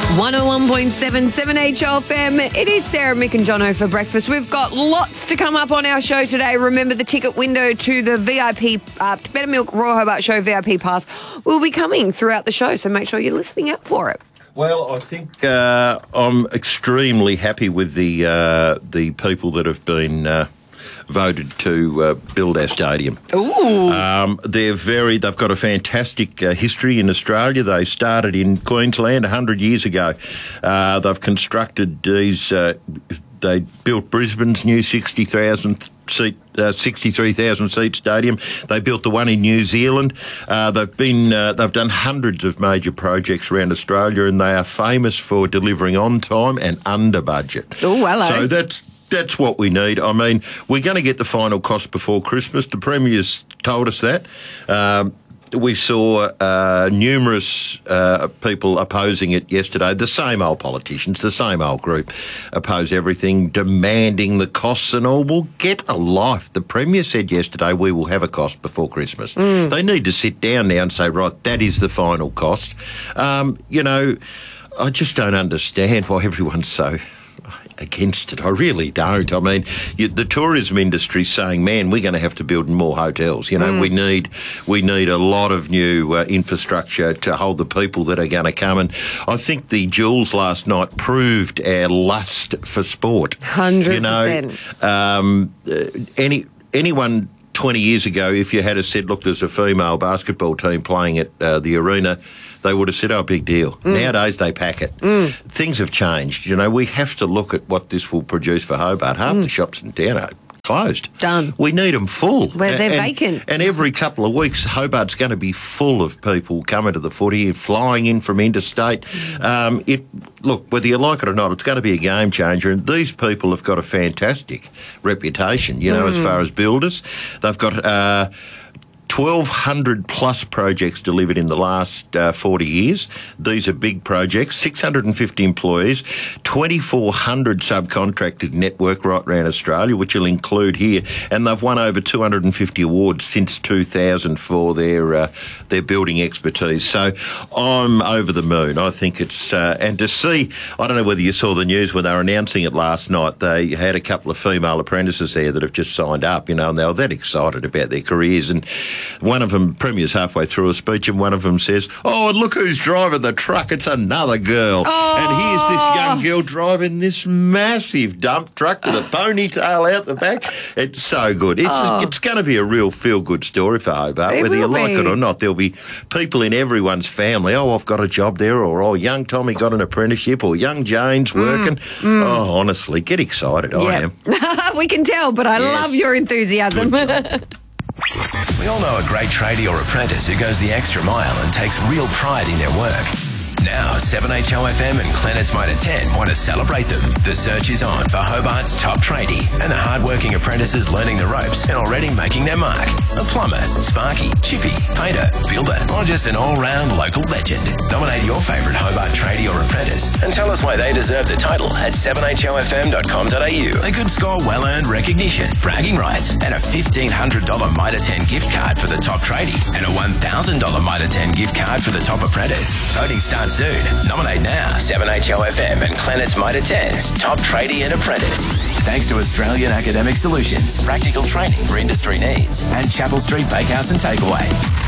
101.7 7HLFM. It is Sarah, Mick and Jono for breakfast. We've got lots to come up on our show today. Remember, the ticket window to the VIP Better Milk Royal Hobart Show VIP pass will be coming throughout the show, so make sure you're listening out for it. Well, I think I'm extremely happy with the people that have been voted to build our stadium. Ooh. They've got a fantastic history in Australia. They started in Queensland 100 years ago. They've constructed these. They built Brisbane's new 63,000 seat stadium. They built the one in New Zealand. They've done hundreds of major projects around Australia, and they are famous for delivering on time and under budget. Oh, hello. So that's what we need. I mean, we're going to get the final cost before Christmas. The Premier's told us that. We saw numerous people opposing it yesterday. The same old politicians, the same old group oppose everything, demanding the costs and all. Well, get a life. The Premier said yesterday we will have a cost before Christmas. They need to sit down now and say, right, that is the final cost. I just don't understand why everyone's so against it. I really don't. I mean, the tourism industry's saying, man, we're going to have to build more hotels. We need a lot of new infrastructure to hold the people that are going to come. And I think the Jules last night proved our lust for sport. 100%. Anyone 20 years ago, if you had said, look, there's a female basketball team playing at the arena, they would have said, oh, big deal. Nowadays, they pack it. Things have changed. We have to look at what this will produce for Hobart. Half the shops in town are closed. Done. We need them full. Where they're vacant. And every couple of weeks, Hobart's going to be full of people coming to the footy, flying in from interstate. Look, whether you like it or not, it's going to be a game changer. And these people have got a fantastic reputation, as far as builders. They've got 1,200 plus projects delivered in the last 40 years. These are big projects, 650 employees, 2,400 subcontracted network right around Australia, which will include here. And they've won over 250 awards since 2000 for their building expertise. So I'm over the moon. I think it's, and to see, I don't know whether you saw the news when they were announcing it last night, they had a couple of female apprentices there that have just signed up, and they were that excited about their careers. And one of them, Premier's halfway through a speech, and one of them says, oh, look who's driving the truck. It's another girl. Oh. And here's this young girl driving this massive dump truck with a ponytail out the back. It's so good. It's going to be a real feel-good story for Hobart. Whether you like it or not, there'll be people in everyone's family. Oh, I've got a job there, or oh, young Tommy got an apprenticeship, or young Jane's working. Oh, honestly, get excited. I am. We can tell, but I love your enthusiasm. We all know a great tradie or apprentice who goes the extra mile and takes real pride in their work. Now, 7HLFM and Clennett's Motor 10 want to celebrate them. The search is on for Hobart's top tradie and the hard-working apprentices learning the ropes and already making their mark. A plumber, sparky, chippy, painter, builder, or just an all-round local legend. Nominate your favourite Hobart tradie or apprentice and tell us why they deserve the title at 7HLFM.com.au. They could score well-earned recognition, bragging rights, and a $1,500 Mitre 10 gift card for the top tradie and a $1,000 Mitre 10 gift card for the top apprentice. Voting starts soon. Nominate now. 7HLFM and Clennett's Mitre 10's top tradie and apprentice. Thanks to Australian Academic Solutions, practical training for industry needs, and Chapel Street Bakehouse and Takeaway.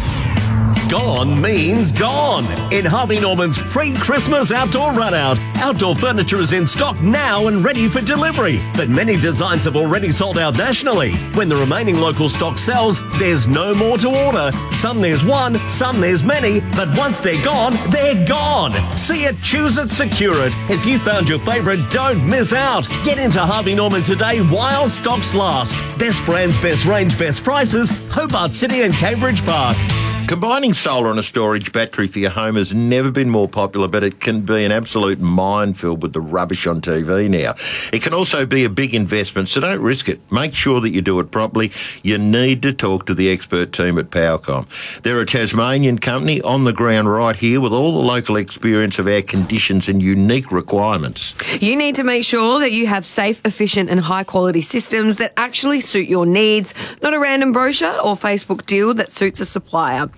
Gone means gone. In Harvey Norman's pre-Christmas outdoor run-out, outdoor furniture is in stock now and ready for delivery. But many designs have already sold out nationally. When the remaining local stock sells, there's no more to order. Some there's one, some there's many, but once they're gone, they're gone. See it, choose it, secure it. If you found your favourite, don't miss out. Get into Harvey Norman today while stocks last. Best brands, best range, best prices, Hobart City and Cambridge Park. Combining solar and a storage battery for your home has never been more popular, but it can be an absolute minefield with the rubbish on TV now. It can also be a big investment, so don't risk it. Make sure that you do it properly. You need to talk to the expert team at Powercom. They're a Tasmanian company on the ground right here with all the local experience of our conditions and unique requirements. You need to make sure that you have safe, efficient and high-quality systems that actually suit your needs, not a random brochure or Facebook deal that suits a supplier.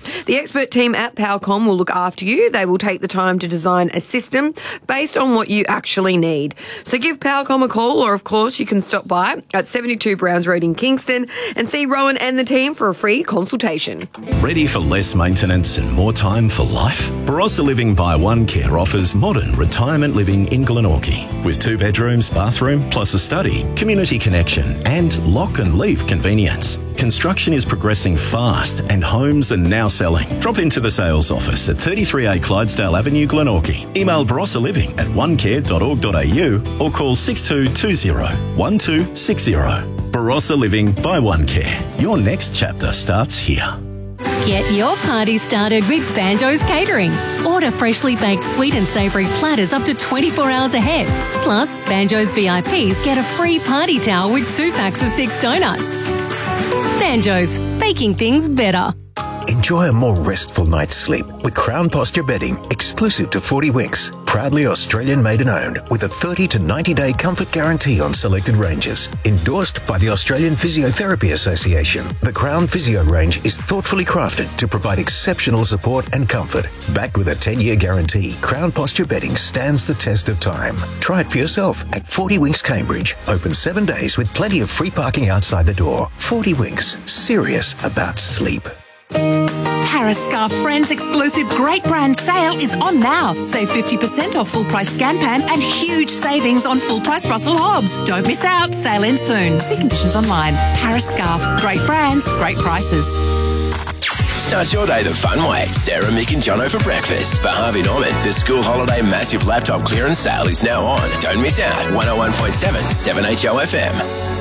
The expert team at Powercom will look after you. They will take the time to design a system based on what you actually need. So give Powercom a call, or of course you can stop by at 72 Browns Road in Kingston and see Rowan and the team for a free consultation. Ready for less maintenance and more time for life? Barossa Living by One Care offers modern retirement living in Glenorchy with 2 bedrooms, bathroom, plus a study, community connection and lock and leave convenience. Construction is progressing fast and homes are now selling. Drop into the sales office at 33A Clydesdale Avenue, Glenorchy. Email barossaliving@onecare.org.au or call 6220 1260. Barossa Living by One Care. Your next chapter starts here. Get your party started with Banjo's Catering. Order freshly baked sweet and savoury platters up to 24 hours ahead. Plus, Banjo's VIPs get a free party towel with 2 packs of 6 donuts. Banjo's, baking things better. Enjoy a more restful night's sleep with Crown Posture Bedding, exclusive to 40 Winks. Proudly Australian made and owned, with a 30 to 90-day comfort guarantee on selected ranges. Endorsed by the Australian Physiotherapy Association, the Crown Physio range is thoughtfully crafted to provide exceptional support and comfort. Backed with a 10-year guarantee, Crown Posture Bedding stands the test of time. Try it for yourself at 40 Winks Cambridge. Open 7 days with plenty of free parking outside the door. 40 Winks, serious about sleep. Harris Scarf Friends exclusive great brand sale is on now. Save 50% off full price Scanpan and huge savings on full price Russell Hobbs. Don't miss out. Sale ends soon. See conditions online. Harris Scarf. Great brands, great prices. Start your day the fun way. Sarah, Mick and Jono for breakfast. For Harvey Norman, the school holiday massive laptop clearance sale is now on. Don't miss out. 101.7 7HO FM.